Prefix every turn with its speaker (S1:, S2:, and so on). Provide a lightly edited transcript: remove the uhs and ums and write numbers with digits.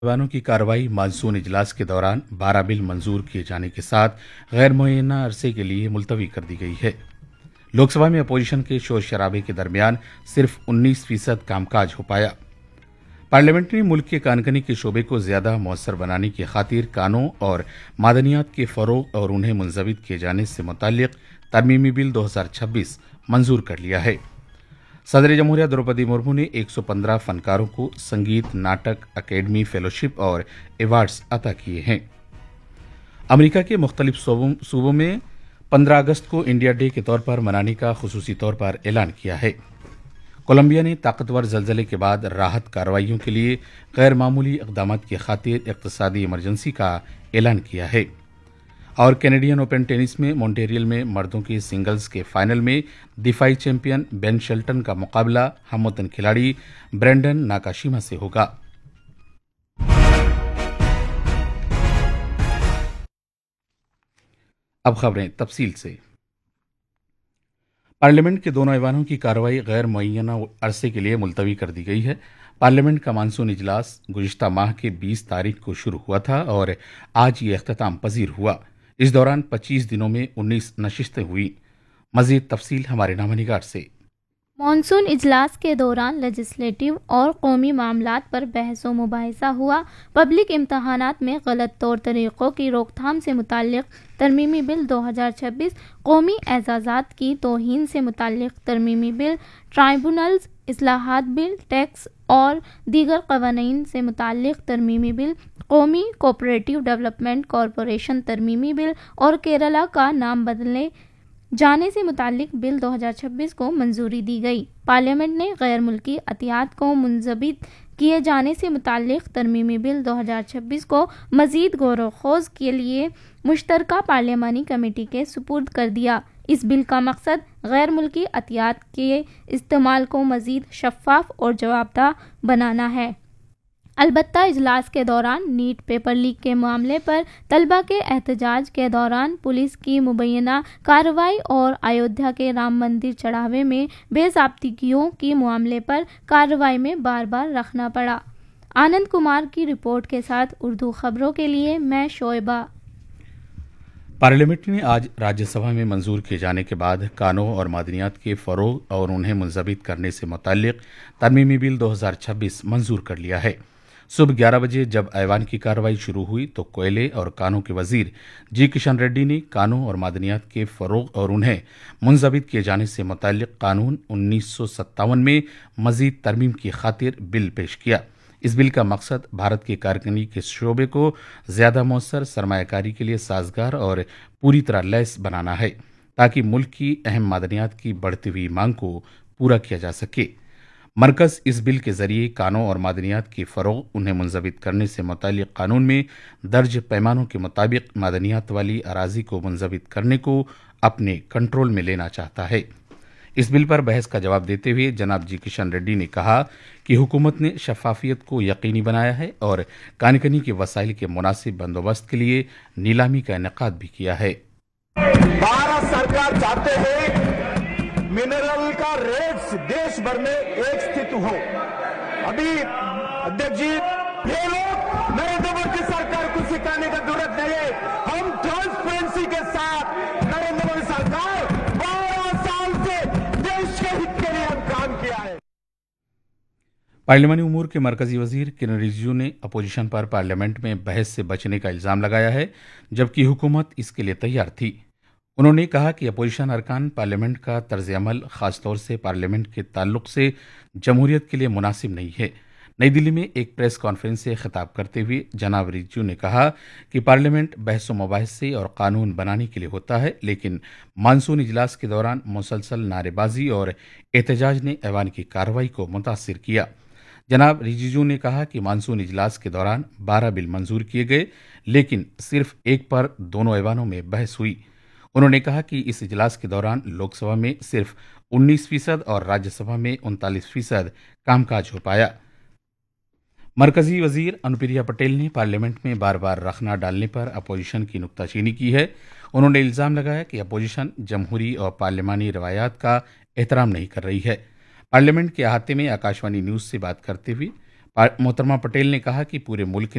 S1: ایوانوں کی کارروائی مانسون اجلاس کے دوران 12 بل منظور کیے جانے کے ساتھ غیر معینہ عرصے کے لیے ملتوی کر دی گئی ہے۔ لوک سبھا میں اپوزیشن کے شور شرابے کے درمیان صرف 19% کام کاج ہو پایا۔ پارلیمنٹ نے ملک کے کانکنی کے شعبے کو زیادہ مؤثر بنانے کی خاطر کانوں اور معدنیات کے فروغ اور انہیں منضبط کیے جانے سے متعلق ترمیمی بل 2026 منظور کر لیا ہے۔ صدر جمہوریہ دروپدی مرمو نے 115 فنکاروں کو سنگیت ناٹک اکیڈمی فیلوشپ اور ایوارڈز عطا کیے ہیں۔ امریکہ کے مختلف صوبوں میں 15 اگست کو انڈیا ڈے کے طور پر منانے کا خصوصی طور پر اعلان کیا ہے۔ کولمبیا نے طاقتور زلزلے کے بعد راحت کارروائیوں کے لیے غیر معمولی اقدامات کی خاطر اقتصادی ایمرجنسی کا اعلان کیا ہے۔ اور کینیڈین اوپن ٹینس میں مونٹریل میں مردوں کے سنگلز کے فائنل میں دفاعی چیمپئن بین شلٹن کا مقابلہ ہم وطن کھلاڑی برینڈن ناکاشیما سے ہوگا۔ اب خبریں تفصیل سے۔ پارلیمنٹ کے دونوں ایوانوں کی کارروائی غیر معینہ عرصے کے لیے ملتوی کر دی گئی ہے۔ پارلیمنٹ کا مانسون اجلاس گزشتہ ماہ کے 20 تاریخ کو شروع ہوا تھا اور آج یہ اختتام پذیر ہوا۔ اس دوران 25 دنوں میں 19 نشستیں ہوئی۔ مزید تفصیل ہمارے نامہ نگار سے۔
S2: مانسون اجلاس کے دوران لیجسلیٹو اور قومی معاملات پر بحث و مباحثہ ہوا۔ پبلک امتحانات میں غلط طور طریقوں کی روک تھام سے متعلق ترمیمی بل 2026، قومی اعزازات کی توہین سے متعلق ترمیمی بل، ٹرائبونلز اصلاحات بل، ٹیکس اور دیگر قوانین سے متعلق ترمیمی بل، قومی کوآپریٹو ڈیولپمنٹ کارپوریشن ترمیمی بل اور کیرالہ کا نام بدلے جانے سے متعلق بل 2026 کو منظوری دی گئی۔ پارلیمنٹ نے غیر ملکی عطیات کو منضبط کیے جانے سے متعلق ترمیمی بل 2026 کو مزید غور و خوض کے لیے مشترکہ پارلیمانی کمیٹی کے سپرد کر دیا۔ اس بل کا مقصد غیر ملکی عطیات کے استعمال کو مزید شفاف اور جوابدہ بنانا ہے۔ البتہ اجلاس کے دوران نیٹ پیپر لیک کے معاملے پر طلبہ کے احتجاج کے دوران پولیس کی مبینہ کارروائی اور ایودھیا کے رام مندر چڑھاوے میں بے ضابطگیوں کے معاملے پر کارروائی میں بار بار رکھنا پڑا۔ آنند کمار کی رپورٹ کے ساتھ اردو خبروں کے لیے میں شعیبہ۔
S1: پارلیمنٹ نے آج راجیہ سبھا میں منظور کیے جانے کے بعد کانوں اور معدنیات کے فروغ اور انہیں منضبط کرنے سے متعلق ترمیمی بل 2026 منظور کر لیا ہے۔ صبح 11 بجے جب ایوان کی کارروائی شروع ہوئی تو کوئلے اور کانوں کے وزیر جی کشن ریڈی نے کانوں اور معدنیات کے فروغ اور انہیں منضبط کیے جانے سے متعلق قانون 1957 میں مزید ترمیم کی خاطر بل پیش کیا۔ اس بل کا مقصد بھارت کے کارکنی کے شعبے کو زیادہ مؤثر سرمایہ کاری کے لیے سازگار اور پوری طرح لیس بنانا ہے تاکہ ملک کی اہم معدنیات کی بڑھتی ہوئی مانگ کو پورا کیا جا سکے۔ مرکز اس بل کے ذریعے کانوں اور معدنیات کی فروغ انہیں منضبط کرنے سے متعلق قانون میں درج پیمانوں کے مطابق معدنیات والی اراضی کو منضبط کرنے کو اپنے کنٹرول میں لینا چاہتا ہے۔ اس بل پر بحث کا جواب دیتے ہوئے جناب جی کشن ریڈی نے کہا کہ حکومت نے شفافیت کو یقینی بنایا ہے اور کانکنی کے وسائل کے مناسب بندوبست کے لیے نیلامی کا انعقاد بھی کیا ہے۔
S3: بھارت سرکار چاہتے ہیں منرل کا ریٹس دیش بھر میں ایک استھت ہو۔ ابھی ادھیکش جی یہ لوگ نریندر مودی سرکار کو سکھانے کا ضرورت نہیں ہے۔ ہم ٹرانسپیرنسی کے ساتھ نریندر مودی سرکار 12 سال سے دیش کے ہت کے لیے ہم کام کیا ہے۔
S1: پارلیمانی امور کے مرکزی وزیر کرن رجیجو نے اپوزیشن پر پارلیمنٹ میں بحث سے بچنے کا الزام لگایا ہے جبکہ حکومت اس کے لیے تیار تھی۔ انہوں نے کہا کہ اپوزیشن ارکان پارلیمنٹ کا طرز عمل خاص طور سے پارلیمنٹ کے تعلق سے جمہوریت کے لیے مناسب نہیں ہے۔ نئی دلی میں ایک پریس کانفرنس سے خطاب کرتے ہوئے جناب رجیجو نے کہا کہ پارلیمنٹ بحث و مباحثے اور قانون بنانے کے لیے ہوتا ہے لیکن مانسون اجلاس کے دوران مسلسل نعرے بازی اور احتجاج نے ایوان کی کارروائی کو متاثر کیا۔ جناب رجیجو نے کہا کہ مانسون اجلاس کے دوران 12 بل منظور کیے گئے لیکن صرف ایک پر دونوں ایوانوں میں بحث ہوئی۔ انہوں نے کہا کہ اس اجلاس کے دوران لوک سبھا میں صرف 19% اور راجیہ سبھا میں 39% کام کاج ہو پایا۔ مرکزی وزیر انوپریا پٹیل نے پارلیمنٹ میں بار بار رخنا ڈالنے پر اپوزیشن کی نکتہ چینی کی ہے۔ انہوں نے الزام لگایا کہ اپوزیشن جمہوری اور پارلیمانی روایات کا احترام نہیں کر رہی ہے۔ پارلیمنٹ کے احاطے میں آکاشوانی نیوز سے بات کرتے ہوئے मोहतरमा पटेल ने कहा कि पूरे मुल्क